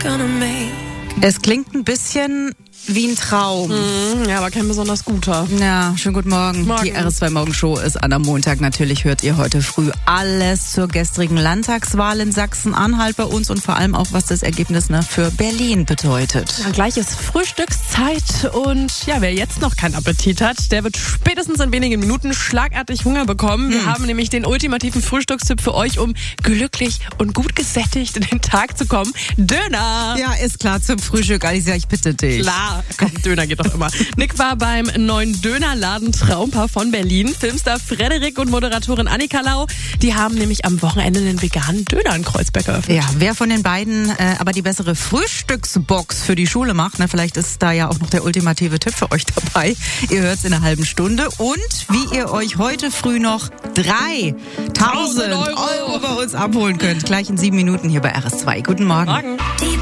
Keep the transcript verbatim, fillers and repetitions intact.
Es klingt ein bisschen wie ein Traum. Mm, ja, aber kein besonders guter. Ja, schönen guten Morgen. Morgen. Die R S zwei Morgenshow ist an am Montag. Natürlich hört ihr heute früh alles zur gestrigen Landtagswahl in Sachsen-Anhalt bei uns und vor allem auch, was das Ergebnis ne, für Berlin bedeutet. Ja, gleich ist Frühstückszeit und ja, wer jetzt noch keinen Appetit hat, der wird spätestens in wenigen Minuten schlagartig Hunger bekommen. Wir hm. haben nämlich den ultimativen Frühstückstipp für euch, um glücklich und gut gesättigt in den Tag zu kommen. Döner! Ja, ist klar, zum Frühstück, Alicia, ich bitte dich. Klar. Komm, Döner geht doch immer. Nick war beim neuen Dönerladen Traumpaar von Berlin. Filmstar Frederik und Moderatorin Annika Lau, die haben nämlich am Wochenende einen veganen Döner in Kreuzberg geöffnet. Ja, wer von den beiden äh, aber die bessere Frühstücksbox für die Schule macht, ne, vielleicht ist da ja auch noch der ultimative Tipp für euch dabei. Ihr hört's in einer halben Stunde. Und wie ihr euch heute früh noch dreitausend Euro bei uns abholen könnt. Gleich in sieben Minuten hier bei R S zwei. Guten Morgen. Morgen.